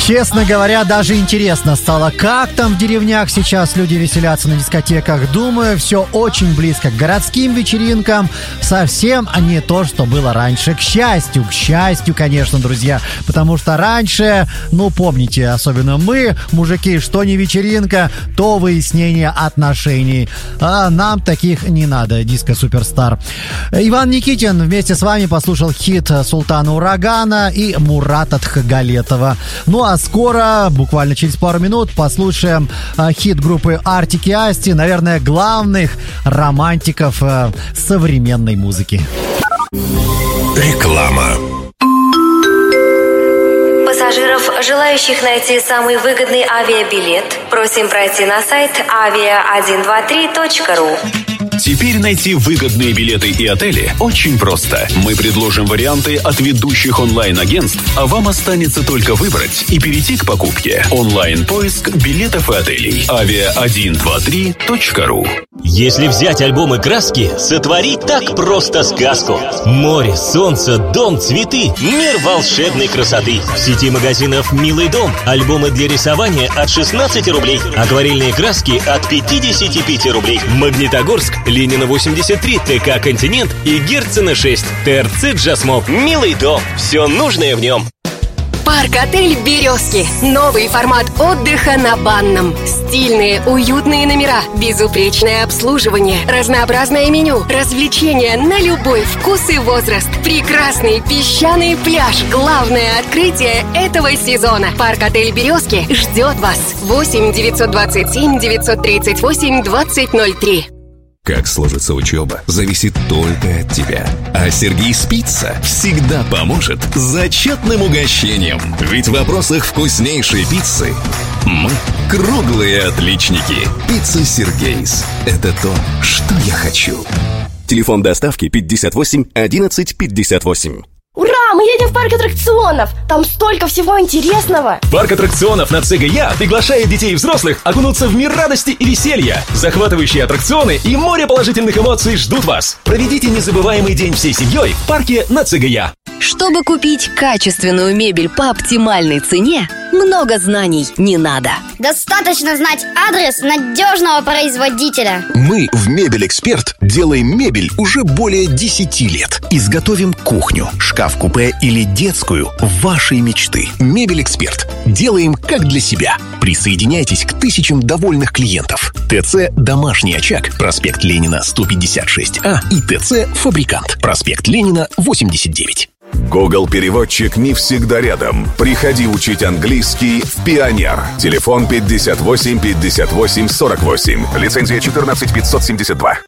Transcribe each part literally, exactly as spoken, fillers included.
Честно говоря, даже интересно стало, как там в деревнях сейчас люди веселятся на дискотеках. Думаю, все очень близко к городским вечеринкам. Совсем не то, что было раньше. К счастью, к счастью, конечно, друзья. Потому что раньше, ну, помните, особенно мы, мужики, что не вечеринка, то выяснение отношений. А нам таких не надо, диско-суперстар. Иван Никитин вместе с вами послушал хит Султана Урагана и Мурата Тхагалетова. Ну а скоро, буквально через пару минут, послушаем э, хит группы Артик и Асти, наверное, главных романтиков э, современной музыки. Реклама. Пассажиров, желающих найти самый выгодный авиабилет, просим пройти на сайт авиа один два три точка ру. Теперь найти выгодные билеты и отели очень просто. Мы предложим варианты от ведущих онлайн-агентств, а вам останется только выбрать и перейти к покупке. Онлайн-поиск билетов и отелей. авиа один два три точка ру. Если взять альбомы краски, сотворить так просто сказку. Море, солнце, дом, цветы, мир волшебной красоты. В сети магазинов «Милый дом» альбомы для рисования от шестнадцати рублей, акварельные краски от пятидесяти пяти рублей. Магнитогорск, Ленина восемьдесят три, ТК «Континент» и Герцена шесть, ТРЦ «Джасмоп». «Милый дом». Все нужное в нем. Парк-отель «Березки». Новый формат отдыха на Банном. Стильные, уютные номера, безупречное обслуживание, разнообразное меню, развлечения на любой вкус и возраст. Прекрасный песчаный пляж. Главное открытие этого сезона. Парк-отель «Березки» ждет вас. восемь девятьсот двадцать семь девятьсот тридцать восемь двадцать ноль три. Как сложится учеба, зависит только от тебя. А Сергей Спица всегда поможет с зачетным угощением. Ведь в вопросах вкуснейшей пиццы мы круглые отличники. Пицца Сергейс – это то, что я хочу. Телефон доставки пятьдесят восемь одиннадцать пятьдесят восемь. Ура! Мы едем в парк аттракционов! Там столько всего интересного! Парк аттракционов на ЦГЯ приглашает детей и взрослых окунуться в мир радости и веселья. Захватывающие аттракционы и море положительных эмоций ждут вас. Проведите незабываемый день всей семьей в парке на ЦГЯ. Чтобы купить качественную мебель по оптимальной цене, много знаний не надо. Достаточно знать адрес надежного производителя. Мы в «Мебель-Эксперт» делаем мебель уже более десяти лет. Изготовим кухню, шкаф-купе или детскую вашей мечты. «Мебель-Эксперт». Делаем как для себя. Присоединяйтесь к тысячам довольных клиентов. ТЦ «Домашний очаг», проспект Ленина, сто пятьдесят шесть А и ТЦ «Фабрикант», проспект Ленина, восемьдесят девять. Google переводчик не всегда рядом. Приходи учить английский в Пионер. Телефон пятьдесят восемь пятьдесят восемь сорок восемь. Лицензия четырнадцать пятьсот семьдесят два.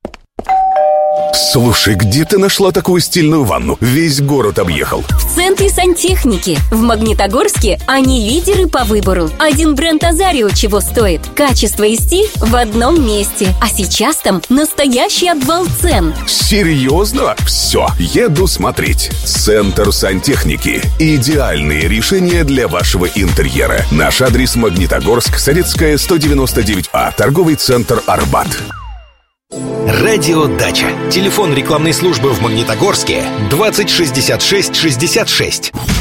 Слушай, где ты нашла такую стильную ванну? Весь город объехал. В центре сантехники. В Магнитогорске они лидеры по выбору. Один бренд Азарио чего стоит. Качество и стиль в одном месте. А сейчас там настоящий обвал цен. Серьезно? Все, еду смотреть. Центр сантехники. Идеальные решения для вашего интерьера. Наш адрес: Магнитогорск, Советская, сто девяносто девять А. Торговый центр «Арбат». Радио «Дача». Телефон рекламной службы в Магнитогорске двадцать шестьдесят шесть шестьдесят шесть.